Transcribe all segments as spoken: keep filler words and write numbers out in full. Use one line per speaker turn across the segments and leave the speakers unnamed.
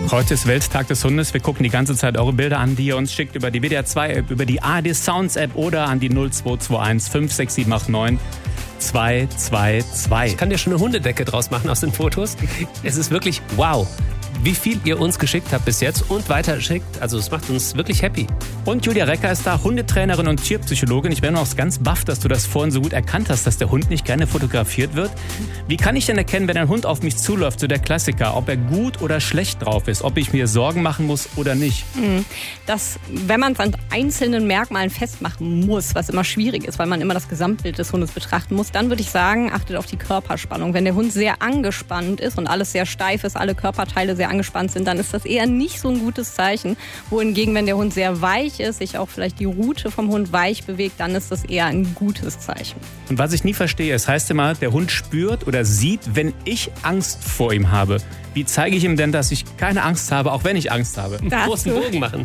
Heute ist Welttag des Hundes. Wir gucken die ganze Zeit eure Bilder an, die ihr uns schickt über die W D R zwei App, über die A R D Sounds App oder an die null zwei zwei eins fünf sechs sieben acht neun zwei zwei zwei.
Ich kann dir schon eine Hundedecke draus machen aus den Fotos. Es ist wirklich wow, wie viel ihr uns geschickt habt bis jetzt und weiter schickt. Also es macht uns wirklich happy.
Und Julia Recker ist da, Hundetrainerin und Tierpsychologin. Ich bin auch ganz baff, dass du das vorhin so gut erkannt hast, dass der Hund nicht gerne fotografiert wird. Wie kann ich denn erkennen, wenn ein Hund auf mich zuläuft, so der Klassiker, ob er gut oder schlecht drauf ist, ob ich mir Sorgen machen muss oder nicht?
Das, wenn man es an einzelnen Merkmalen festmachen muss, was immer schwierig ist, weil man immer das Gesamtbild des Hundes betrachten muss, dann würde ich sagen, achtet auf die Körperspannung. Wenn der Hund sehr angespannt ist und alles sehr steif ist, alle Körperteile sehr angespannt sind, dann ist das eher nicht so ein gutes Zeichen. Wohingegen, wenn der Hund sehr weich ist, sich auch vielleicht die Rute vom Hund weich bewegt, dann ist das eher ein gutes Zeichen.
Und was ich nie verstehe, es heißt immer, der Hund spürt oder sieht, wenn ich Angst vor ihm habe. Wie zeige ich ihm denn, dass ich keine Angst habe, auch wenn ich Angst habe?
Einen großen Bogen machen.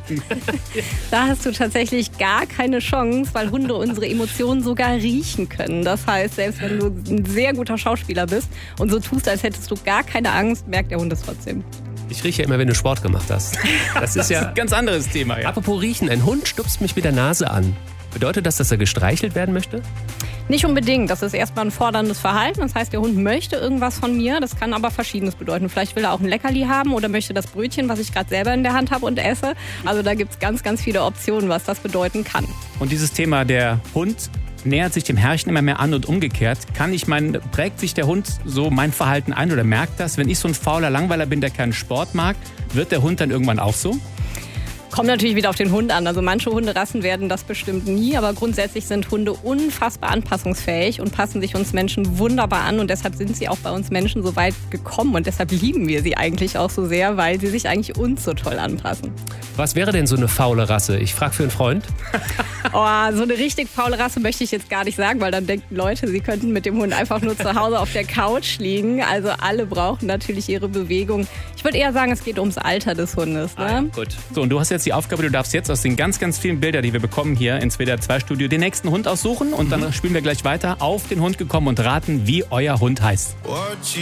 Da hast du tatsächlich gar keine Chance, weil Hunde unsere Emotionen sogar riechen können. Das heißt, selbst wenn du ein sehr guter Schauspieler bist und so tust, als hättest du gar keine Angst, merkt der Hund es trotzdem.
Ich rieche ja immer, wenn du Sport gemacht hast. Das ist ja
ein ganz anderes Thema. Ja.
Apropos riechen, ein Hund stupst mich mit der Nase an. Bedeutet das, dass er gestreichelt werden möchte?
Nicht unbedingt. Das ist erstmal ein forderndes Verhalten. Das heißt, der Hund möchte irgendwas von mir. Das kann aber Verschiedenes bedeuten. Vielleicht will er auch ein Leckerli haben oder möchte das Brötchen, was ich gerade selber in der Hand habe und esse. Also da gibt es ganz, ganz viele Optionen, was das bedeuten kann.
Und dieses Thema, der Hund nähert sich dem Herrchen immer mehr an und umgekehrt. Kann ich mein, prägt sich der Hund so mein Verhalten ein oder merkt das? Wenn ich so ein fauler Langweiler bin, der keinen Sport mag, wird der Hund dann irgendwann auch so?
Kommt natürlich wieder auf den Hund an. Also manche Hunderassen werden das bestimmt nie, aber grundsätzlich sind Hunde unfassbar anpassungsfähig und passen sich uns Menschen wunderbar an und deshalb sind sie auch bei uns Menschen so weit gekommen und deshalb lieben wir sie eigentlich auch so sehr, weil sie sich eigentlich uns so toll anpassen.
Was wäre denn so eine faule Rasse? Ich frage für einen Freund.
Oh, so eine richtig faule Rasse möchte ich jetzt gar nicht sagen, weil dann denken Leute, sie könnten mit dem Hund einfach nur zu Hause auf der Couch liegen. Also alle brauchen natürlich ihre Bewegung. Ich würde eher sagen, es geht ums Alter des Hundes. Ne?
Ah, gut.
So, und du hast jetzt die Aufgabe, du darfst jetzt aus den ganz, ganz vielen Bildern, die wir bekommen hier ins W D R zwei Studio, den nächsten Hund aussuchen und dann spielen wir gleich weiter. Auf den Hund gekommen und raten, wie euer Hund heißt.